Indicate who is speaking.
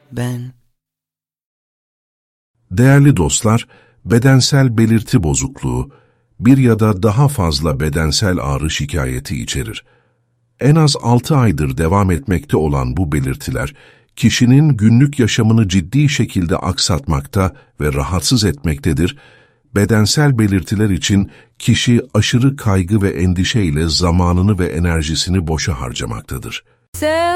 Speaker 1: ben.
Speaker 2: Değerli dostlar, bedensel belirti bozukluğu, bir ya da daha fazla bedensel ağrı şikayeti içerir. En az 6 aydır devam etmekte olan bu belirtiler, kişinin günlük yaşamını ciddi şekilde aksatmakta ve rahatsız etmektedir. Bedensel belirtiler için kişi aşırı kaygı ve endişeyle zamanını ve enerjisini boşa harcamaktadır.